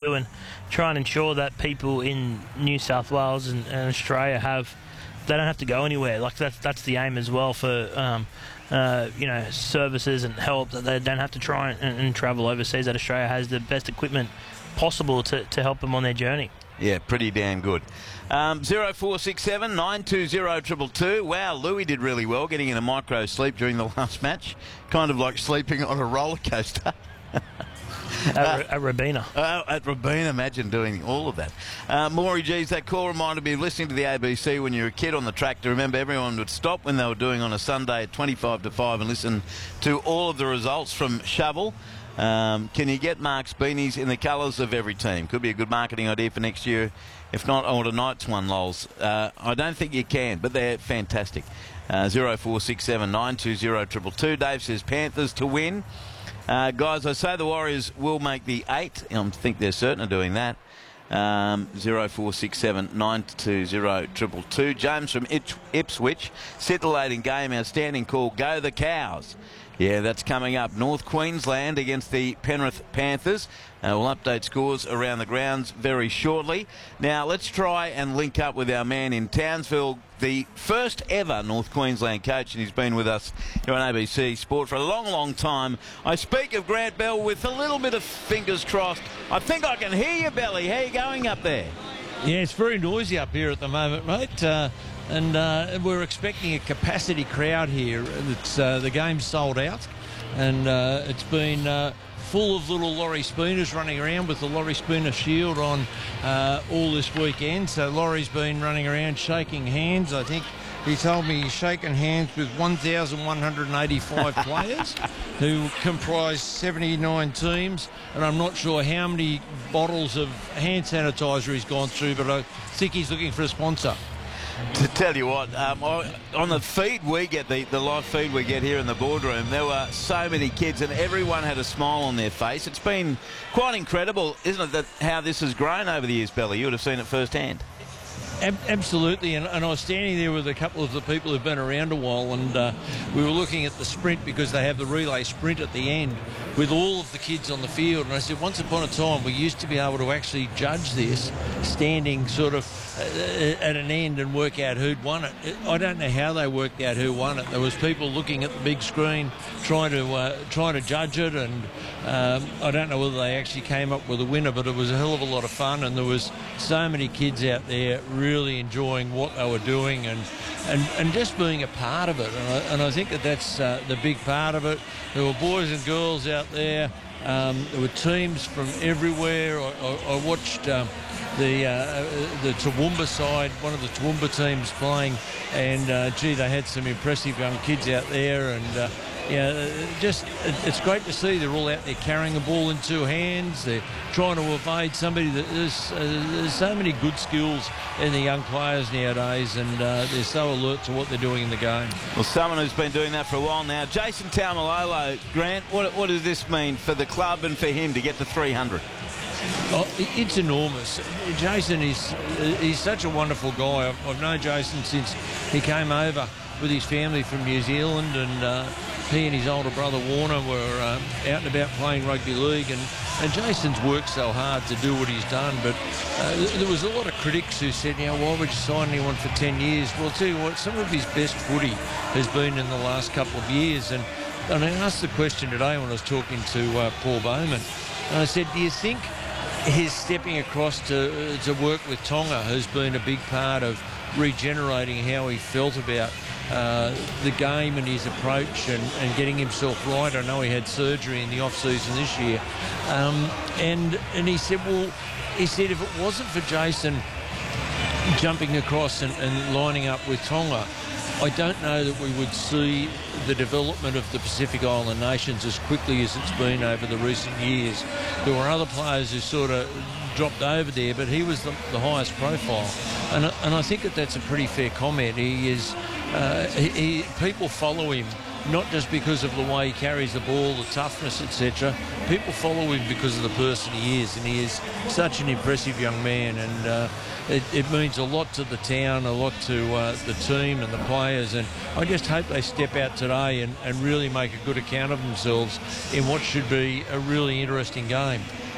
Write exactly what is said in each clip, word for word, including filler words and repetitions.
do and try and ensure that people in New South Wales and, and Australia have, they don't have to go anywhere. Like that's that's the aim as well for um, uh, you know, services and help, that they don't have to try and, and travel overseas. That Australia has the best equipment possible to, to help them on their journey. Yeah, pretty damn good. Um, zero four six seven nine two zero two two two. Wow, Louis did really well getting in a micro sleep during the last match. Kind of like sleeping on a roller coaster. At, uh, at Robina. Uh, at Robina, imagine doing all of that. Uh, Maury, geez, that call reminded me of listening to the A B C when you were a kid on the track. To remember, everyone would stop when they were doing on a Sunday at twenty-five to five and listen to all of the results from Shovel. Um, can you get Mark's beanies in the colours of every team? Could be a good marketing idea for next year. If not, I want a Knights one, lols. Uh, I don't think you can, but they're fantastic. Uh, zero four six seven nine two zero two two two. Dave says Panthers to win. Uh, guys, I say the Warriors will make the eight. I think they're certain of doing that. Um, zero four six seven nine two zero two two two. James from Ips- Ipswich. Scintillating game, outstanding call. Go the Cows. Yeah, that's coming up. North Queensland against the Penrith Panthers. Uh, we'll update scores around the grounds very shortly. Now, let's try and link up with our man in Townsville, the first ever North Queensland coach, and he's been with us here on A B C Sport for a long, long time. I speak of Grant Bell with a little bit of fingers crossed. I think I can hear you, Belly. How are you going up there? Yeah, it's very noisy up here at the moment, mate. Uh, and uh, we're expecting a capacity crowd here. It's, uh, the game's sold out, and uh, it's been uh, full of little Laurie Spooners running around with the Laurie Spooner shield on uh, all this weekend. So Laurie's been running around shaking hands. I think he told me he's shaken hands with one thousand one hundred eighty-five players who comprise seventy-nine teams, and I'm not sure how many bottles of hand sanitizer he's gone through, but I think he's looking for a sponsor. To tell you what, um, I, on the feed we get, the, the live feed we get here in the boardroom, there were so many kids and everyone had a smile on their face. It's been quite incredible, isn't it, that how this has grown over the years, Belly? You would have seen it firsthand. Ab- absolutely, and, and I was standing there with a couple of the people who've been around a while, and uh, we were looking at the sprint because they have the relay sprint at the end with all of the kids on the field, and I said once upon a time we used to be able to actually judge this standing sort of uh, at an end and work out who'd won it. I don't know how they worked out who won it. There was people looking at the big screen trying to uh, trying to judge it, and um, I don't know whether they actually came up with a winner, but it was a hell of a lot of fun, and there was so many kids out there really enjoying what they were doing and and, and just being a part of it, and I, and I think that that's uh, the big part of it. There were boys and girls out there. Um, there were teams from everywhere. I, I, I watched um, the uh, the Toowoomba side, one of the Toowoomba teams playing, and uh, gee, they had some impressive young kids out there, and uh, yeah, just it's great to see they're all out there carrying the ball in two hands. They're trying to evade somebody. That there's, uh, there's so many good skills in the young players nowadays, and uh, they're so alert to what they're doing in the game. Well, someone who's been doing that for a while now, Jason Taumalolo. Grant, what, what does this mean for the club and for him to get to three hundred? Oh, it's enormous. Jason is he's such a wonderful guy. I've, I've known Jason since he came over with his family from New Zealand, and uh, he and his older brother Warner were um, out and about playing rugby league, and, and Jason's worked so hard to do what he's done, but uh, there was a lot of critics who said, you know, why would you sign anyone for ten years? Well, I'll tell you what, some of his best footy has been in the last couple of years, and, and I asked the question today when I was talking to uh, Paul Bowman, and I said, do you think his stepping across to, to work with Tonga has been a big part of regenerating how he felt about uh, the game and his approach and, and getting himself right? I know he had surgery in the off-season this year. Um, and, and he said, well, he said if it wasn't for Jason jumping across and, and lining up with Tonga, I don't know that we would see the development of the Pacific Island nations as quickly as it's been over the recent years. There were other players who sort of dropped over there, but he was the, the highest profile. And, and I think that that's a pretty fair comment. He is, uh, he, he, people follow him not just because of the way he carries the ball, the toughness, et cetera. People follow him because of the person he is, and he is such an impressive young man, and uh, it, it means a lot to the town, a lot to uh, the team and the players, and I just hope they step out today and, and really make a good account of themselves in what should be a really interesting game.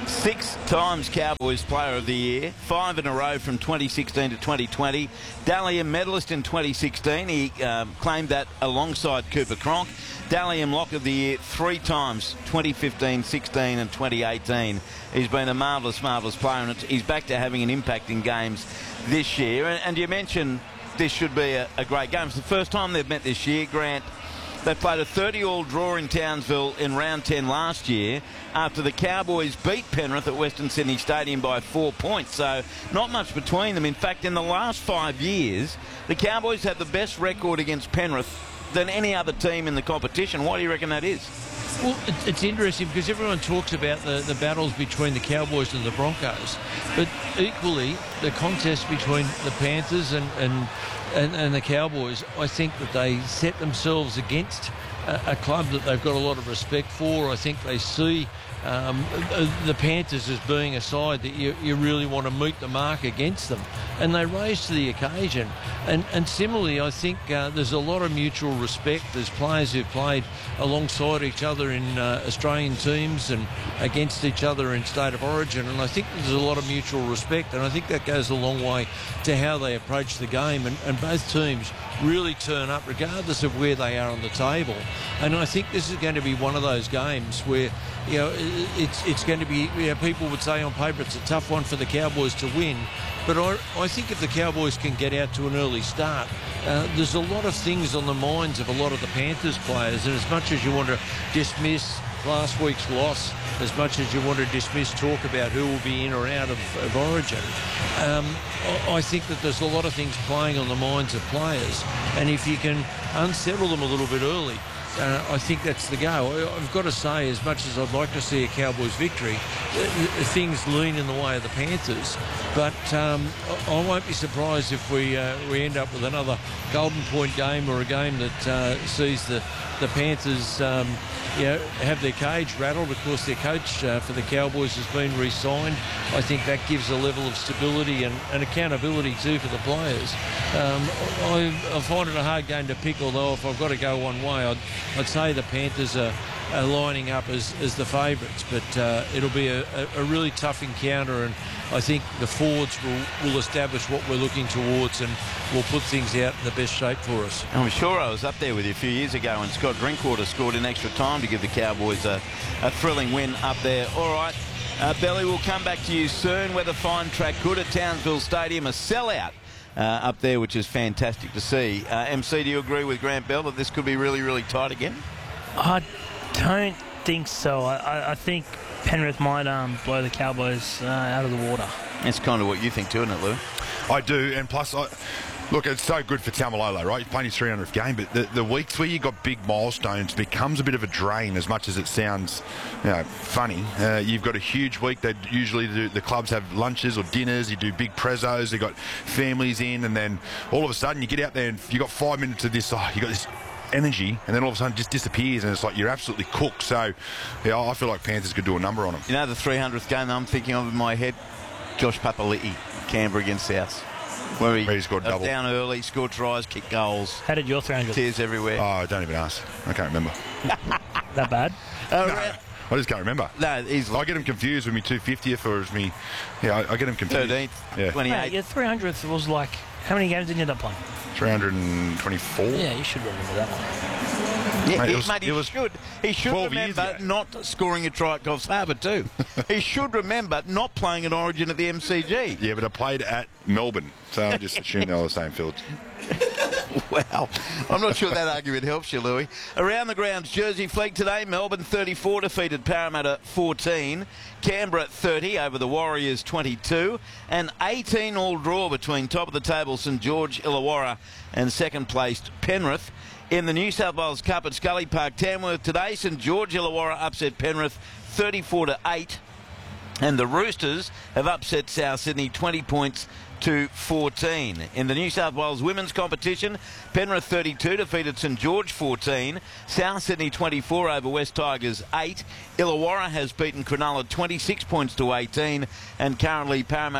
Six times Cowboys Player of the Year, five in a row from twenty sixteen to twenty twenty. Dally M medalist in twenty sixteen. He um, claimed that alongside Cooper Cronk. Dally M Lock of the Year three times, twenty fifteen, sixteen and twenty eighteen. He's been a marvellous, marvellous player, and it's, he's back to having an impact in games this year. And, and you mentioned this should be a, a great game. It's the first time they've met this year, Grant. They played a thirty-all draw in Townsville in round ten last year after the Cowboys beat Penrith at Western Sydney Stadium by four points. So not much between them. In fact, in the last five years, the Cowboys have the best record against Penrith than any other team in the competition. Why do you reckon that is? Well, it's interesting because everyone talks about the, the battles between the Cowboys and the Broncos, but equally the contest between the Panthers and, and, and, and the Cowboys, I think that they set themselves against a, a club that they've got a lot of respect for. I think they see um, the Panthers as being a side that you, you really want to meet the mark against them, and they rise to the occasion. And, and similarly, I think uh, there's a lot of mutual respect. There's players who've played alongside each other in uh, Australian teams and against each other in State of Origin, and I think there's a lot of mutual respect, and I think that goes a long way to how they approach the game, and, and both teams really turn up regardless of where they are on the table. And I think this is going to be one of those games where, you know, it's it's going to be, you know, people would say on paper it's a tough one for the Cowboys to win, but I, I think if the Cowboys can get out to an early start, uh, there's a lot of things on the minds of a lot of the Panthers players, and as much as you want to dismiss last week's loss, as much as you want to dismiss talk about who will be in or out of, of Origin, um, I, I think that there's a lot of things playing on the minds of players, and if you can unsettle them a little bit early, Uh, I think that's the go. I've got to say, as much as I'd like to see a Cowboys victory, things lean in the way of the Panthers. But um, I won't be surprised if we uh, we end up with another Golden Point game, or a game that uh, sees the the Panthers um, you know, have their cage rattled. Of course, their coach uh, for the Cowboys has been re-signed. I think that gives a level of stability and, and accountability too for the players. Um, I, I find it a hard game to pick, although if I've got to go one way, I'd, I'd say the Panthers are, are lining up as, as the favourites, but uh, it'll be a, a really tough encounter, and I think the forwards will, will establish what we're looking towards, and will put things out in the best shape for us. I'm sure I was up there with you a few years ago when Scott Drinkwater scored in extra time to give the Cowboys a, a thrilling win up there. All right, uh, Belly, we'll come back to you soon. Weather fine, track good at Townsville Stadium, a sellout uh, up there, which is fantastic to see. Uh, M C, do you agree with Grant Bell that this could be really, really tight again? I don't think so. I, I, I think Penrith might um, blow the Cowboys uh, out of the water. That's kind of what you think too, isn't it, Lou? I do, and plus, I, look, it's so good for Taumalolo, right? He's playing his three hundredth game, but the, the weeks where you've got big milestones becomes a bit of a drain, as much as it sounds, you know, funny. Uh, you've got a huge week. They usually do, the clubs have lunches or dinners. You do big prezos. They've got families in, and then all of a sudden you get out there and you've got five minutes of this. Oh, you got this energy, and then all of a sudden it just disappears, and it's like you're absolutely cooked. So, yeah, I feel like Panthers could do a number on them. You know, the three hundredth game I'm thinking of in my head, Josh Papali'i, Canberra against South, where he, where he scored double down early, scored tries, kicked goals. How did your three hundred? Tears everywhere. Oh, don't even ask. I can't remember. That bad? Uh, No, I just can't remember. No, he's I get him confused with me two fiftieth or as me. Yeah, I, I get him confused. thirteenth, Yeah. twenty-eighth. Mate, your three hundredth was like, how many games did you end up playing? three hundred twenty-four. Yeah, you should remember that one. Yeah, Mate, he, it was- mate, he it was should. He should twelve years remember ago. not scoring a try at Coffs Harbour too. He should remember not playing an Origin at the M C G. Yeah, but I played at Melbourne, so I just assumed they were the same field. Well, I'm not sure that argument helps you, Louis. Around the grounds, Jersey Flegg today. Melbourne thirty-four defeated Parramatta fourteen. Canberra thirty over the Warriors twenty-two. And eighteen all draw between top of the table St George Illawarra and second placed Penrith. In the New South Wales Cup at Scully Park, Tamworth today, St George Illawarra upset Penrith thirty-four to eight. And the Roosters have upset South Sydney twenty points to fourteen. In the New South Wales women's competition, Penrith thirty-two defeated St George fourteen. South Sydney twenty-four over West Tigers eight. Illawarra has beaten Cronulla twenty-six points to eighteen. And currently Parramatta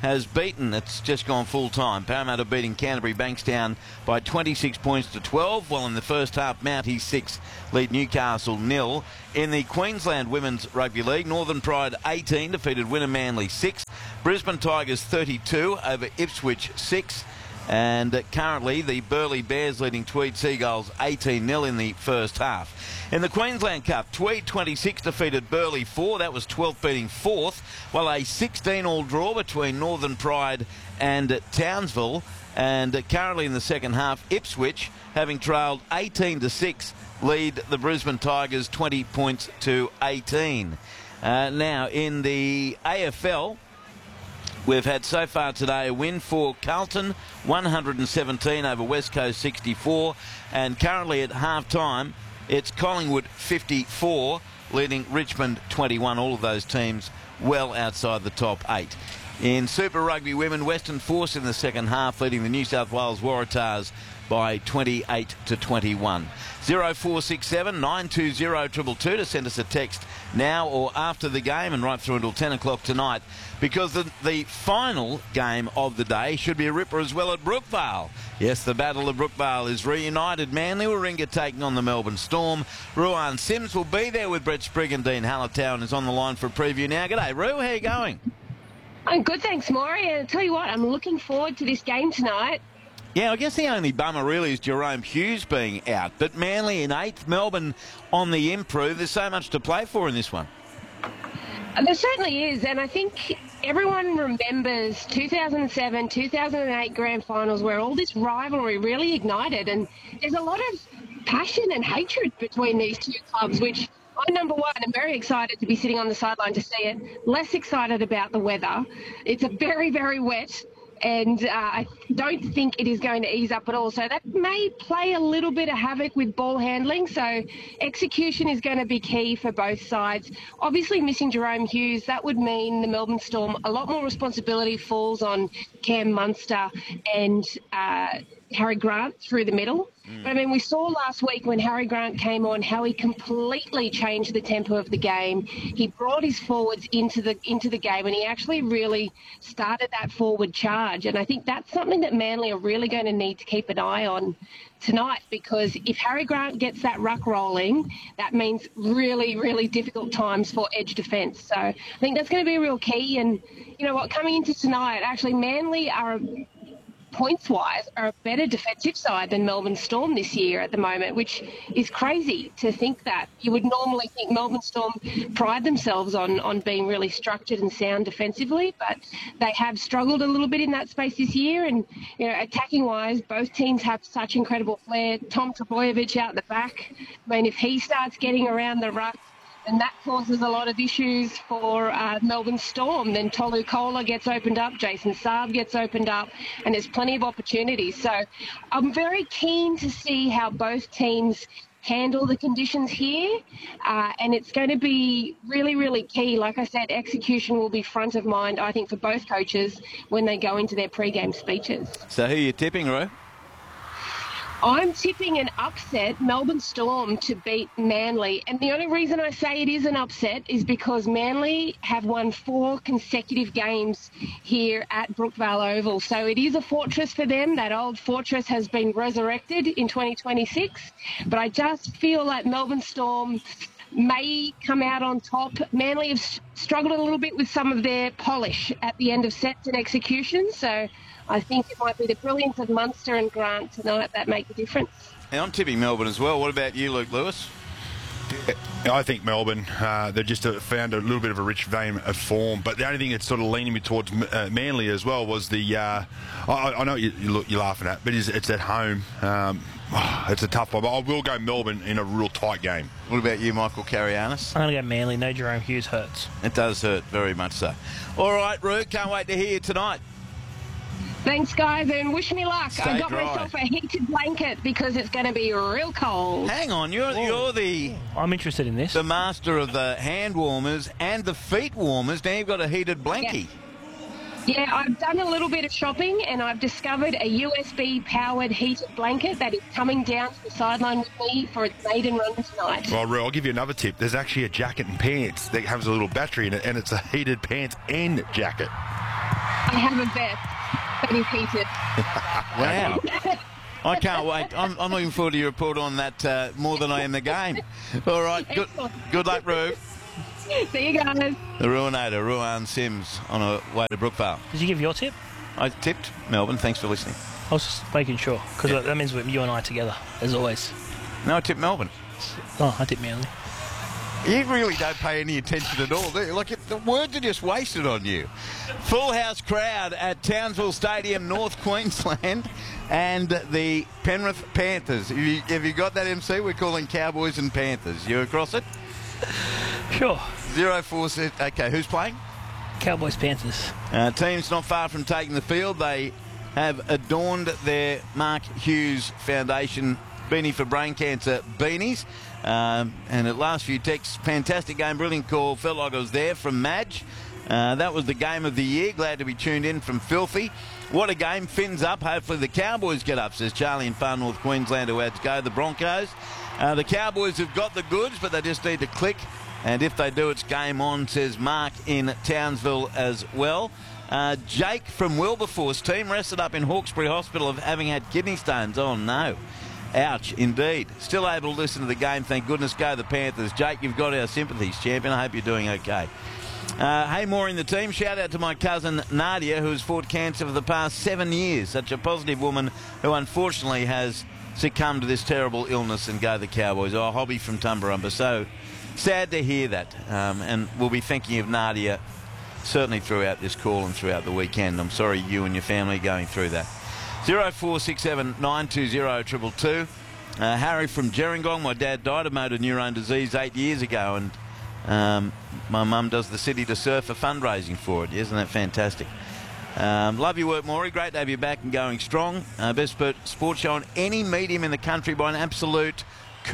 has beaten, it's just gone full time. Parramatta beating Canterbury Bankstown by twenty-six points to twelve, while in the first half, Mounties six lead Newcastle nil. In the Queensland Women's Rugby League, Northern Pride eighteen defeated Winner Manly six. Brisbane Tigers thirty-two over Ipswich six. And uh, currently the Burleigh Bears leading Tweed Seagulls eighteen nil in the first half. In the Queensland Cup, Tweed twenty-six defeated Burleigh four. That was twelfth beating fourth, while a sixteen all draw between Northern Pride and uh, Townsville. And uh, currently in the second half, Ipswich, having trailed eighteen to six, lead the Brisbane Tigers twenty points to eighteen. Uh, now, in the A F L, we've had so far today a win for Carlton, one hundred seventeen over West Coast sixty-four, and currently at half-time it's Collingwood fifty-four leading Richmond twenty-one. All of those teams well outside the top eight. In Super Rugby Women, Western Force in the second half leading the New South Wales Waratahs by twenty-eight to twenty-one. oh four six seven, nine two zero, two two two to send us a text now or after the game and right through until ten o'clock tonight, because the, the final game of the day should be a ripper as well at Brookvale. Yes, the Battle of Brookvale is reunited. Manly Warringah taking on the Melbourne Storm. Ruan Sims will be there with Brett Sprigg, and Dean Hallitown is on the line for a preview now. G'day, Roo. How are you going? I'm good, thanks, Maury. And I'll tell you what, I'm looking forward to this game tonight. Yeah, I guess the only bummer really is Jerome Hughes being out. But Manly in eighth, Melbourne on the improve. There's so much to play for in this one. There certainly is, and I think everyone remembers two thousand seven, two thousand eight grand finals where all this rivalry really ignited, and there's a lot of passion and hatred between these two clubs, which I'm number one. I'm very excited to be sitting on the sideline to see it. Less excited about the weather. It's a very, very wet, and uh, I don't think it is going to ease up at all. So that may play a little bit of havoc with ball handling. So execution is going to be key for both sides. Obviously, missing Jerome Hughes, that would mean the Melbourne Storm, a lot more responsibility falls on Cam Munster and uh, Harry Grant through the middle. Mm. But I mean, we saw last week when Harry Grant came on how he completely changed the tempo of the game. He brought his forwards into the into the game, and he actually really started that forward charge. And I think that's something that Manly are really going to need to keep an eye on tonight, because if Harry Grant gets that ruck rolling, that means really, really difficult times for edge defence. So I think that's going to be a real key. And you know what, coming into tonight, actually Manly are points-wise are a better defensive side than Melbourne Storm this year at the moment, which is crazy to think that. You would normally think Melbourne Storm pride themselves on, on being really structured and sound defensively, but they have struggled a little bit in that space this year. And, you know, attacking-wise, both teams have such incredible flair. Tom Trbojevic out the back. I mean, if he starts getting around the ruck, and that causes a lot of issues for uh, Melbourne Storm. Then Tolu Kola gets opened up, Jason Saab gets opened up, and there's plenty of opportunities. So I'm very keen to see how both teams handle the conditions here, uh, and it's going to be really, really key. Like I said, execution will be front of mind, I think, for both coaches when they go into their pre-game speeches. So who are you tipping, Ro? I'm tipping an upset, Melbourne Storm to beat Manly. And the only reason I say it is an upset is because Manly have won four consecutive games here at Brookvale Oval. So it is a fortress for them. That old fortress has been resurrected in twenty twenty-six. But I just feel like Melbourne Storm may come out on top. Manly have struggled a little bit with some of their polish at the end of sets and execution. So I think it might be the brilliance of Munster and Grant tonight that make the difference. Hey, I'm tipping Melbourne as well. What about you, Luke Lewis? Yeah, I think Melbourne, uh, they've just uh, found a little bit of a rich vein of form, but the only thing that's sort of leaning me towards uh, Manly as well was the, uh, I, I know you, you look, you're laughing at, but it's, it's at home. Um, oh, it's a tough one, but I will go Melbourne in a real tight game. What about you, Michael Carianis? I'm going to go Manly. No Jerome Hughes hurts. It does hurt, very much so. All right, Roo, can't wait to hear you tonight. Thanks, guys, and wish me luck. Stay I got dry. myself a heated blanket because it's going to be real cold. Hang on, you're you're the I'm interested in this. the master of the hand warmers and the feet warmers. Now you've got a heated blankie. Yeah. yeah, I've done a little bit of shopping and I've discovered a U S B-powered heated blanket that is coming down to the sideline with me for its maiden run tonight. Well, Ru, I'll give you another tip. There's actually a jacket and pants that has a little battery in it, and it's a heated pants and jacket. I have a bet that is heated. Wow. I can't wait. I'm, I'm looking forward to your report on that uh, more than I am the game. All right. Good, good luck, Roo. See you guys. The Ruinator, Ruan Sims, on a way to Brookvale. Did you give your tip? I tipped Melbourne. Thanks for listening. I was just making sure, because Yeah. that means you and I together, as always. No, I tipped Melbourne. Oh, I tipped Manly. You really don't pay any attention at all, do you? Like, it, the words are just wasted on you. Full house crowd at Townsville Stadium, North Queensland, and the Penrith Panthers. Have you, have you got that, M C? We're calling Cowboys and Panthers. You across it? Sure. Zero four six. Okay, who's playing? Cowboys, Panthers. Uh, team's not far from taking the field. They have adorned their Mark Hughes Foundation Beanie for Brain Cancer beanies. Um, and at last few texts, fantastic game, brilliant call. Felt like I was there from Madge. Uh, that was the game of the year. Glad to be tuned in from Filthy. What a game. Fins up. Hopefully the Cowboys get up, says Charlie in far North Queensland, who had to go. The Broncos. Uh, the Cowboys have got the goods, but they just need to click. And if they do, it's game on, says Mark in Townsville as well. Uh, Jake from Wilberforce, team rested up in Hawkesbury Hospital of having had kidney stones. Oh, no. Ouch, indeed. Still able to listen to the game. Thank goodness. Go the Panthers. Jake, you've got our sympathies, champion. I hope you're doing okay. Uh, hey, more in the team. Shout out to my cousin Nadia, who has fought cancer for the past seven years. Such a positive woman who unfortunately has succumbed to this terrible illness. And go the Cowboys. Oh, Hobby from Tumbarumba. So sad to hear that. Um, and we'll be thinking of Nadia certainly throughout this call and throughout the weekend. I'm sorry you and your family are going through that. zero four six seven nine two zero two two two. Uh, Harry from Gerringong. My dad died of motor neurone disease eight years ago, and um, my mum does the City to Surf for fundraising for it. Isn't that fantastic? Um, love your work, Maury. Great to have you back and going strong. Uh, best sports show on any medium in the country by an absolute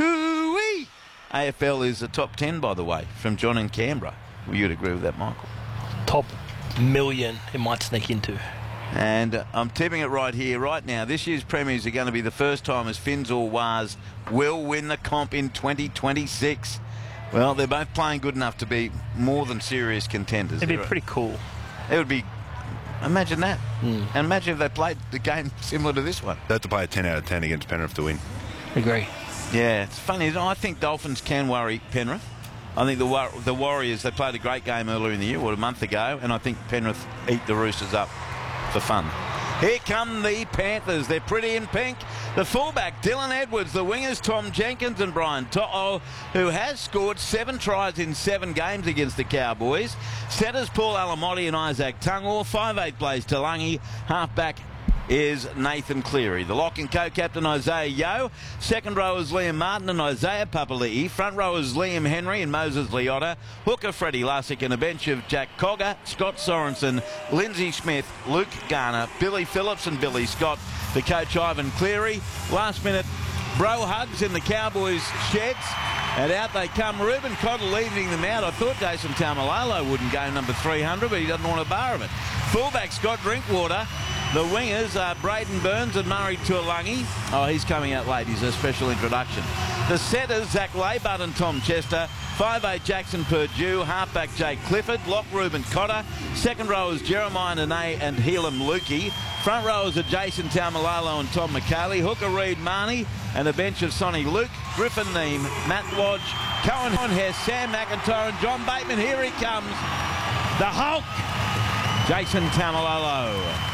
cooey. A F L is the top ten, by the way, from John in Canberra. Well, you'd agree with that, Michael? Top million it might sneak into. And uh, I'm tipping it right here, right now. This year's premiers are going to be the first time as Finns or Waz will win the comp in twenty twenty-six. Well, they're both playing good enough to be more than serious contenders. It'd be They're, pretty cool. It would be. Imagine that. Mm. And imagine if they played the game similar to this one. They have to play a ten out of ten against Penrith to win. Agree. Yeah, it's funny. I think Dolphins can worry Penrith. I think the War- the Warriors, they played a great game earlier in the year, what, a month ago, and I think Penrith eat the Roosters up for fun. Here come the Panthers. They're pretty in pink. The fullback, Dylan Edwards. The wingers, Tom Jenkins and Brian To'o, who has scored seven tries in seven games against the Cowboys. Centres, Paul Alamotti and Isaac Tungor. five eight Blaze Talangi. Halfback is Nathan Cleary. The lock and co-captain Isaiah Yeo. Second row is Liam Martin and Isaiah Papali'i. Front row is Liam Henry and Moses Liotta. Hooker Freddie Lussick and a bench of Jack Cogger, Scott Sorensen, Lindsay Smith, Luke Garner, Billy Phillips and Billy Scott. The coach Ivan Cleary. Last minute bro hugs in the Cowboys sheds. And out they come. Reuben Cotter leading them out. I thought Jason Taumalolo wouldn't go number three hundred, but he doesn't want a bar of it. Fullback Scott Drinkwater. The wingers are Braden Burns and Murray Tuolangi. Oh, he's coming out late. He's a special introduction. The setters, Zach Laybut and Tom Chester. five eight Jackson Purdue. Halfback Jake Clifford. Lock Reuben Cotter. Second row is Jeremiah Nene and Helam Lukey. Front rowers are Jason Taumalolo and Tom McKaylee. Hooker Reed Marnie and a bench of Sonny Luke. Griffin Neem, Matt Lodge, Cohen Hess, Sam McIntyre and John Bateman. Here he comes. The Hulk. Jason Taumalolo.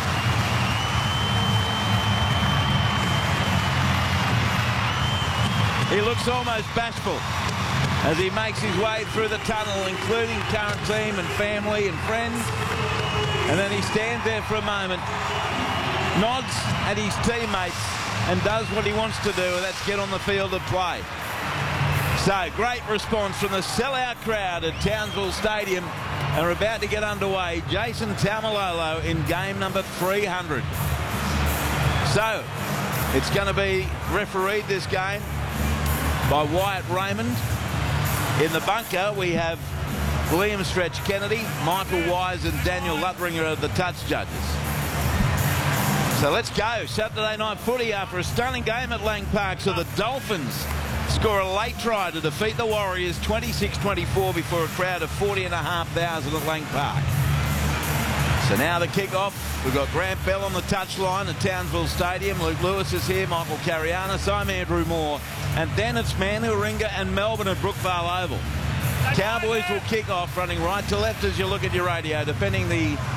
He looks almost bashful as he makes his way through the tunnel, including current team and family and friends. And then he stands there for a moment, nods at his teammates and does what he wants to do, and that's get on the field and play. So, great response from the sellout crowd at Townsville Stadium. And we're about to get underway. Jason Taumalolo in game number three hundred. So, it's going to be refereed this game by Wyatt Raymond. In the bunker, we have William Stretch Kennedy, Michael Wise and Daniel Lutringer are the touch judges. So let's go. Saturday night footy after a stunning game at Lang Park. So the Dolphins score a late try to defeat the Warriors twenty-six twenty-four before a crowd of forty and a half thousand at Lang Park. So now the kick-off. We've got Grant Bell on the touchline at Townsville Stadium. Luke Lewis is here, Michael Carianis, I'm Andrew Moore. And then it's Manuringa and Melbourne at Brookvale Oval. Cowboys will kick off, running right to left as you look at your radio, defending the